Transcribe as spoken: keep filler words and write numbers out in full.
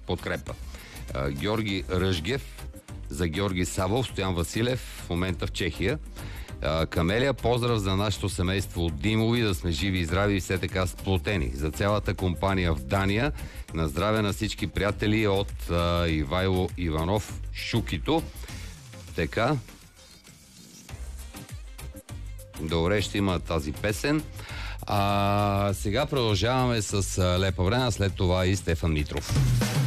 подкрепа. А, Георги Ръжгев, за Георги Савов, Стоян Василев, в момента в Чехия. А, Камелия, поздрав за нашето семейство от Димови, да сме живи и здрави и все така сплотени. За цялата компания в Дания, на здраве на всички приятели от а, Ивайло Иванов Шукито. Така. Добре, ще има тази песен. А сега продължаваме с Лепа Време, след това и Стефан Митров.